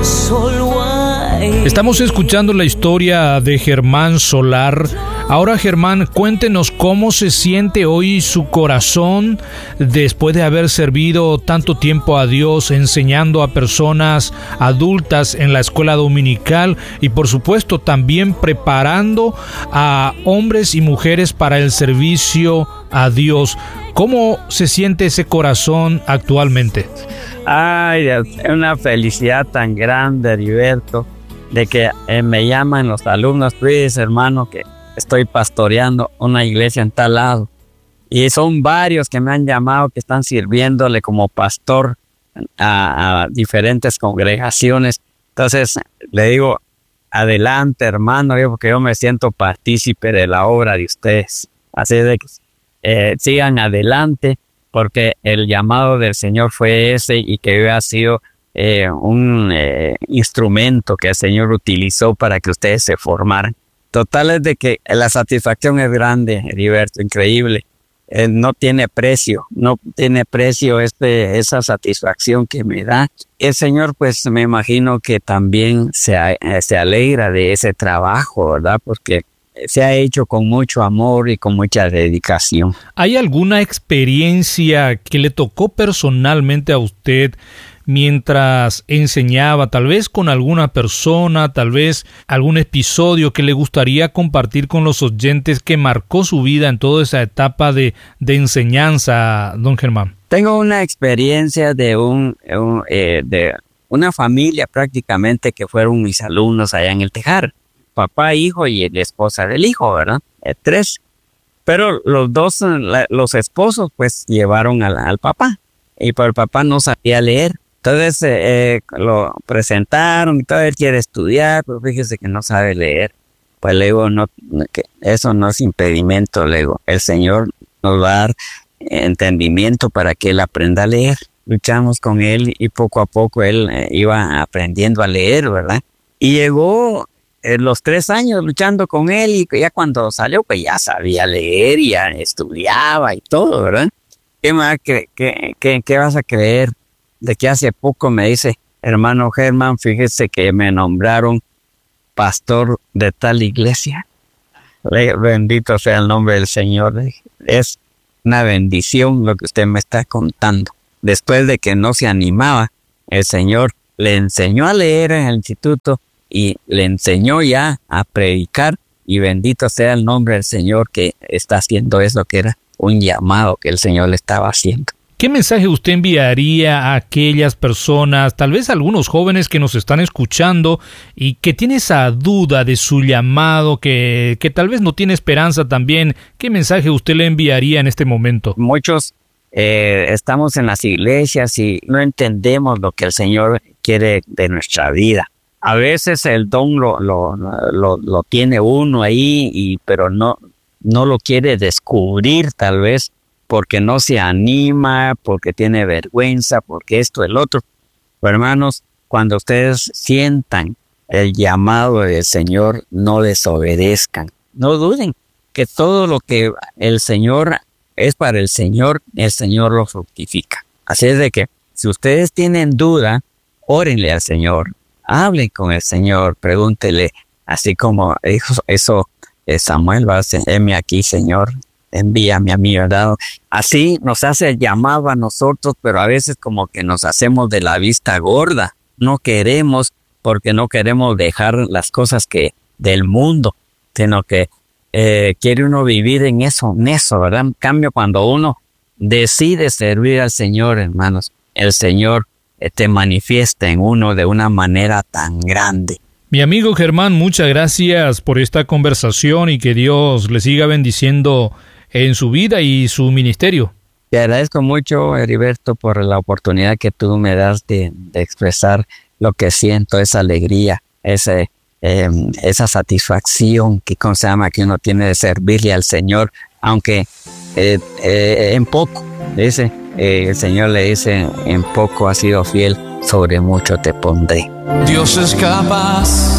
solo hay. Estamos escuchando la historia de Germán Solar. Ahora, Germán, cuéntenos cómo se siente hoy su corazón después de haber servido tanto tiempo a Dios, enseñando a personas adultas en la escuela dominical y, por supuesto, también preparando a hombres y mujeres para el servicio a Dios. ¿Cómo se siente ese corazón actualmente? Ay, es una felicidad tan grande, Heriberto, de que me llaman los alumnos, pues, hermano, que estoy pastoreando una iglesia en tal lado. Y son varios que me han llamado que están sirviéndole como pastor a diferentes congregaciones. Entonces, le digo, adelante, hermano, porque yo me siento partícipe de la obra de ustedes. Así de que sigan adelante, porque el llamado del Señor fue ese y que ha sido un instrumento que el Señor utilizó para que ustedes se formaran. Total es de que la satisfacción es grande, Heriberto, increíble. No tiene precio esa satisfacción que me da. El Señor, pues me imagino que también se alegra de ese trabajo, ¿verdad? Porque se ha hecho con mucho amor y con mucha dedicación. ¿Hay alguna experiencia que le tocó personalmente a usted mientras enseñaba, tal vez con alguna persona, tal vez algún episodio que le gustaría compartir con los oyentes que marcó su vida en toda esa etapa de enseñanza, don Germán? Tengo una experiencia de una familia prácticamente que fueron mis alumnos allá en el Tejar. Papá, hijo y la esposa del hijo, ¿verdad? 3. Pero los esposos pues llevaron al papá. Y pues el papá no sabía leer. Entonces lo presentaron y todo, él quiere estudiar, pero fíjese que no sabe leer. Pues le digo, no, que eso no es impedimento, le digo. El Señor nos va a dar entendimiento para que él aprenda a leer. Luchamos con él y poco a poco él iba aprendiendo a leer, ¿verdad? Y llegó los 3 años luchando con él y ya cuando salió pues ya sabía leer y ya estudiaba y todo, ¿verdad? ¿Qué vas a creer? De que hace poco me dice, hermano Germán, fíjese que me nombraron pastor de tal iglesia. Bendito sea el nombre del Señor. Es una bendición lo que usted me está contando. Después de que no se animaba, el Señor le enseñó a leer en el instituto y le enseñó ya a predicar, y bendito sea el nombre del Señor que está haciendo eso, que era un llamado que el Señor le estaba haciendo. ¿Qué mensaje usted enviaría a aquellas personas, tal vez algunos jóvenes que nos están escuchando y que tienen esa duda de su llamado, que tal vez no tiene esperanza también? ¿Qué mensaje usted le enviaría en este momento? Muchos estamos en las iglesias y no entendemos lo que el Señor quiere de nuestra vida. A veces el don lo tiene uno ahí, pero no lo quiere descubrir tal vez, porque no se anima, porque tiene vergüenza, porque esto, el otro. Pero hermanos, cuando ustedes sientan el llamado del Señor, no desobedezcan. No duden que todo lo que el Señor es para el Señor lo fructifica. Así es de que si ustedes tienen duda, órenle al Señor, hablen con el Señor, pregúntele, así como dijo eso Samuel, va a decir, heme aquí, Señor, envíame a mí, ¿verdad? Así nos hace el llamado a nosotros, pero a veces como que nos hacemos de la vista gorda. No queremos, porque no queremos dejar las cosas que del mundo, sino que quiere uno vivir en eso, ¿verdad? En cambio, cuando uno decide servir al Señor, hermanos, el Señor te manifiesta en uno de una manera tan grande. Mi amigo Germán, muchas gracias por esta conversación y que Dios le siga bendiciendo en su vida y su ministerio. Te agradezco mucho, Heriberto, por la oportunidad que tú me das de expresar lo que siento, esa alegría, esa satisfacción que uno tiene de servirle al Señor, aunque en poco, dice, el Señor le dice, en poco has sido fiel, sobre mucho te pondré. Dios es capaz